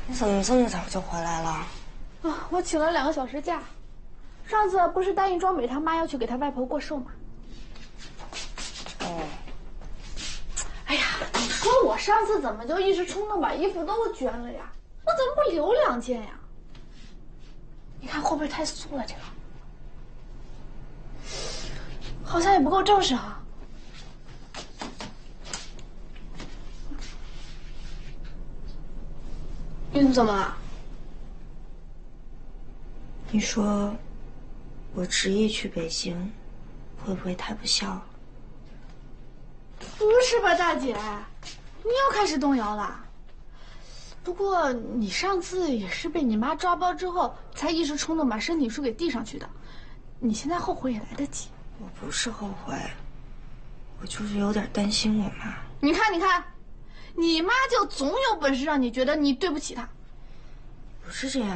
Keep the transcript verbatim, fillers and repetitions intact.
你怎么这么早就回来了？ 啊，我请了两个小时假。上次不是答应庄美他妈要去给他外婆过寿吗？ 哦。 哎呀，你说我上次怎么就一时冲动把衣服都捐了呀？我怎么不留两件呀？你看会不会太素了？这个好像也不够正式哈。你怎么了？ 你说我执意去北京，会不会太不孝了？ 不是吧，大姐，你又开始动摇了。不过你上次也是被你妈抓包之后，才一时冲动把申请书给递上去的，你现在后悔也来得及。 我不是后悔，我就是有点担心我妈。 你看，你看，你妈就总有本事让你觉得你对不起她。 不是这样。